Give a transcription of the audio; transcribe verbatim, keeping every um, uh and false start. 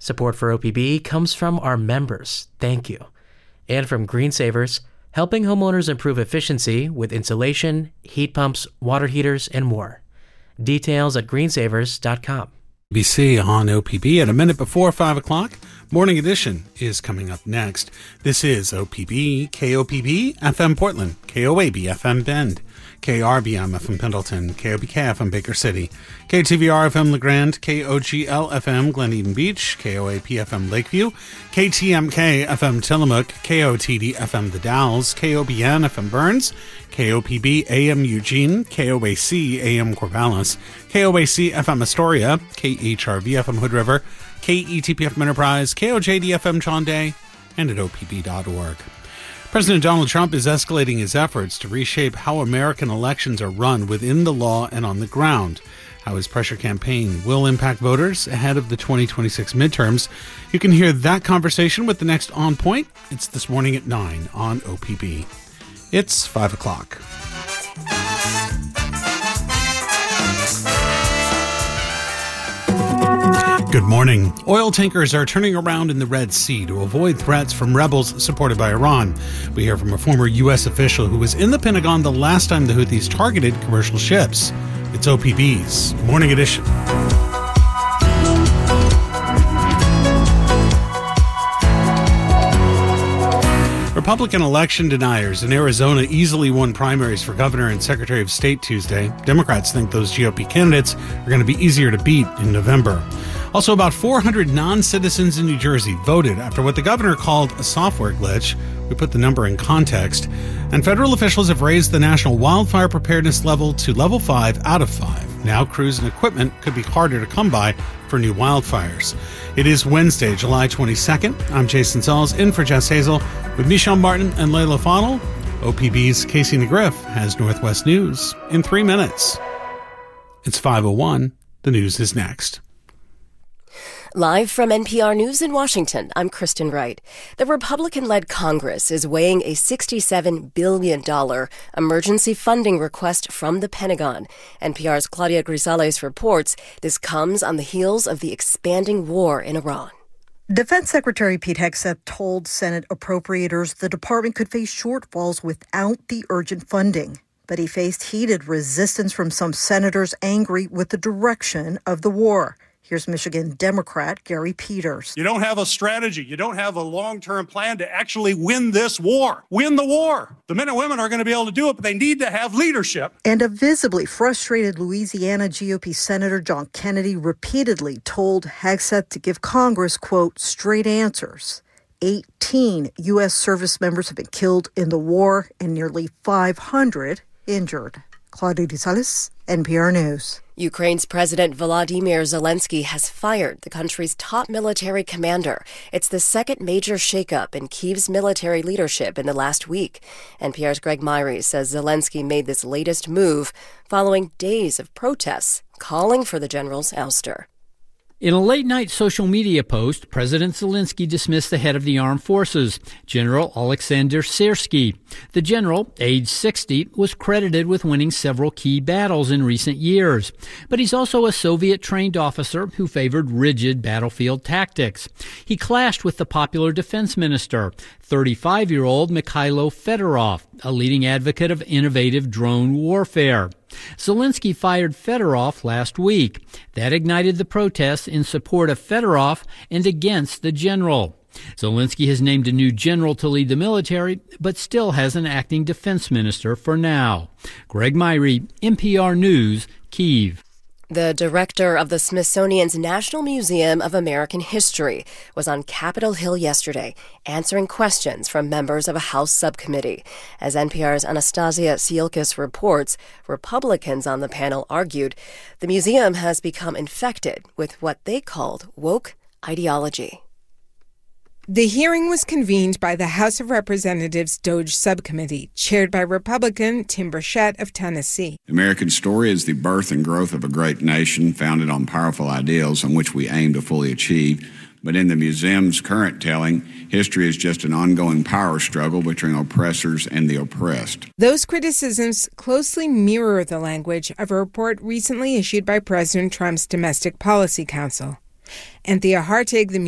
Support for O P B comes from our members. Thank you. And from Green Savers, helping homeowners improve efficiency with insulation, heat pumps, water heaters, and more. Details at green savers dot com. B C on O P B at a minute before five o'clock. Morning Edition is coming up next. This is O P B, K O P B, F M Portland, K O A B F M Bend, K R B M F M Pendleton, K O B K F M Baker City, K T V R F M LeGrand, K O G L F M Glen Eden Beach, K O A P F M Lakeview, K T M K F M Tillamook, K O T D F M The Dalles, K O B N F M Burns, K O P B A M Eugene, K O A C A M Corvallis, K O A C F M Astoria, K H R V F M Hood River, K E T P F M Enterprise, K O J D F M Chonday, and at O P B dot org. President Donald Trump is escalating his efforts to reshape how American elections are run within the law and on the ground. How his pressure campaign will impact voters ahead of the twenty twenty-six midterms. You can hear that conversation with the next On Point. It's this morning at nine on O P B. It's five o'clock. Good morning. Oil tankers are turning around in the Red Sea to avoid threats from rebels supported by Iran. We hear from a former U S official who was in the Pentagon the last time the Houthis targeted commercial ships. It's O P B's Morning Edition. Republican election deniers in Arizona easily won primaries for governor and secretary of state Tuesday. Democrats think those G O P candidates are going to be easier to beat in November. Also, about four hundred non-citizens in New Jersey voted after what the governor called a software glitch. We put the number in context. And federal officials have raised the national wildfire preparedness level to level five out of five. Now crews and equipment could be harder to come by for new wildfires. It is Wednesday, July twenty-second. I'm Jason Sells, in for Jess Hazel with Michelle Martin and Layla Fonnell. O P B's Casey McGriff has Northwest News in three minutes. It's five oh one. The news is next. Live from N P R News in Washington, I'm Kristen Wright. The Republican-led Congress is weighing a sixty-seven billion dollars emergency funding request from the Pentagon. N P R's Claudia Grisales reports this comes on the heels of the expanding war in Iran. Defense Secretary Pete Hegseth told Senate appropriators the department could face shortfalls without the urgent funding. But he faced heated resistance from some senators angry with the direction of the war. Here's Michigan Democrat Gary Peters. You don't have a strategy. You don't have a long-term plan to actually win this war. Win the war. The men and women are going to be able to do it, but they need to have leadership. And a visibly frustrated Louisiana G O P Senator John Kennedy repeatedly told Hegseth to give Congress, quote, straight answers. eighteen U S service members have been killed in the war and nearly five hundred injured. Claudia Grisales, N P R News. Ukraine's President Volodymyr Zelensky has fired the country's top military commander. It's the second major shakeup in Kyiv's military leadership in the last week. N P R's Greg Myrie says Zelensky made this latest move following days of protests calling for the general's ouster. In a late-night social media post, President Zelensky dismissed the head of the armed forces, General Alexander Syrsky. The general, age sixty, was credited with winning several key battles in recent years. But he's also a Soviet-trained officer who favored rigid battlefield tactics. He clashed with the popular defense minister, thirty-five-year-old Mikhailo Fedorov, a leading advocate of innovative drone warfare. Zelensky fired Fedorov last week. That ignited the protests in support of Fedorov and against the general. Zelensky has named a new general to lead the military, but still has an acting defense minister for now. Greg Myrie, N P R News, Kyiv. The director of the Smithsonian's National Museum of American History was on Capitol Hill yesterday, answering questions from members of a House subcommittee. As N P R's Anastasia Siolkas reports, Republicans on the panel argued the museum has become infected with what they called woke ideology. The hearing was convened by the House of Representatives DOJ Subcommittee, chaired by Republican Tim Burchett of Tennessee. The American story is the birth and growth of a great nation founded on powerful ideals on which we aim to fully achieve. But in the museum's current telling, history is just an ongoing power struggle between oppressors and the oppressed. Those criticisms closely mirror the language of a report recently issued by President Trump's Domestic Policy Council. Anthea Hartig, the